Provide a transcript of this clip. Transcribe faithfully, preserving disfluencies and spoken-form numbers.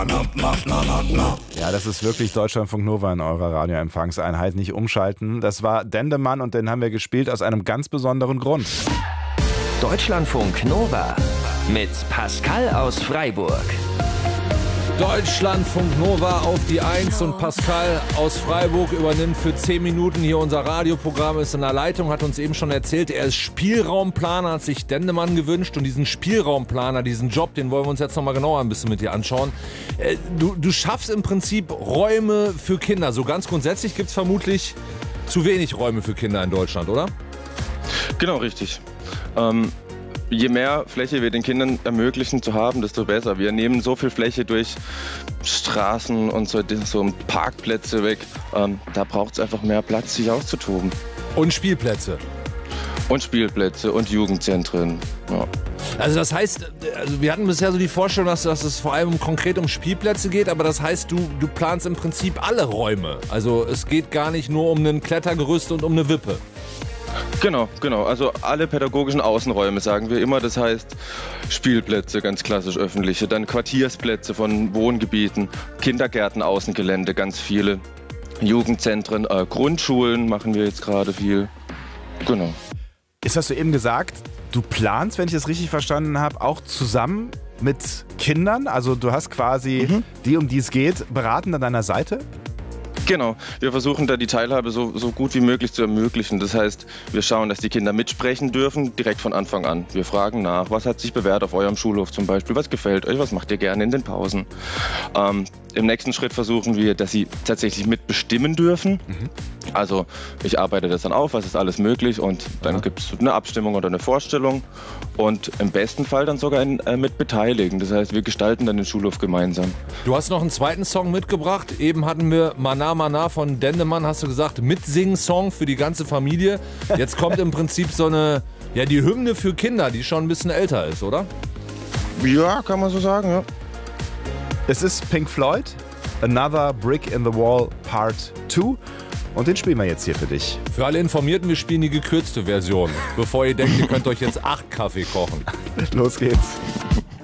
Ja, das ist wirklich Deutschlandfunk Nova in eurer Radioempfangseinheit. Nicht umschalten. Das war Dendemann und den haben wir gespielt aus einem ganz besonderen Grund. Deutschlandfunk Nova mit Pascal aus Freiburg. Deutschlandfunk Nova auf die Eins und Pascal aus Freiburg übernimmt für zehn Minuten hier unser Radioprogramm, ist in der Leitung, hat uns eben schon erzählt, er ist Spielraumplaner, hat sich Dendemann gewünscht und diesen Spielraumplaner, diesen Job, den wollen wir uns jetzt nochmal genauer ein bisschen mit dir anschauen. Du, du schaffst im Prinzip Räume für Kinder, so ganz grundsätzlich gibt es vermutlich zu wenig Räume für Kinder in Deutschland, oder? Genau, richtig. Ähm Je mehr Fläche wir den Kindern ermöglichen zu haben, desto besser. Wir nehmen so viel Fläche durch Straßen und so, so Parkplätze weg. Ähm, da braucht es einfach mehr Platz, sich auszutoben. Und Spielplätze. Und Spielplätze und Jugendzentren. Ja. Also das heißt, also wir hatten bisher so die Vorstellung, dass, dass es vor allem konkret um Spielplätze geht, aber das heißt, du, du planst im Prinzip alle Räume. Also es geht gar nicht nur um ein Klettergerüst und um eine Wippe. Genau, genau. Also alle pädagogischen Außenräume, sagen wir immer. Das heißt Spielplätze, ganz klassisch öffentliche, dann Quartiersplätze von Wohngebieten, Kindergärten, Außengelände, ganz viele, Jugendzentren, äh, Grundschulen machen wir jetzt gerade viel. Genau. Jetzt hast du eben gesagt, du planst, wenn ich das richtig verstanden habe, auch zusammen mit Kindern. Also du hast quasi mhm. die, um die es geht, beraten an deiner Seite? Genau, wir versuchen da die Teilhabe so, so gut wie möglich zu ermöglichen. Das heißt, wir schauen, dass die Kinder mitsprechen dürfen, direkt von Anfang an. Wir fragen nach, was hat sich bewährt auf eurem Schulhof zum Beispiel, was gefällt euch, was macht ihr gerne in den Pausen. Ähm, Im nächsten Schritt versuchen wir, dass sie tatsächlich mitbestimmen dürfen. Mhm. Also ich arbeite das dann auf, was ist alles möglich und dann ja. gibt es eine Abstimmung oder eine Vorstellung und im besten Fall dann sogar ein, äh, mit beteiligen. Das heißt, wir gestalten dann den Schulhof gemeinsam. Du hast noch einen zweiten Song mitgebracht. Eben hatten wir Mana Mana von Dendemann, hast du gesagt, Mitsingen-Song für die ganze Familie. Jetzt kommt im Prinzip so eine, ja, die Hymne für Kinder, die schon ein bisschen älter ist, oder? Ja, kann man so sagen, ja. Es ist Pink Floyd, Another Brick in the Wall Part zwei. Und den spielen wir jetzt hier für dich. Für alle Informierten, wir spielen die gekürzte Version. Bevor ihr denkt, ihr könnt euch jetzt acht Kaffee kochen. Los geht's.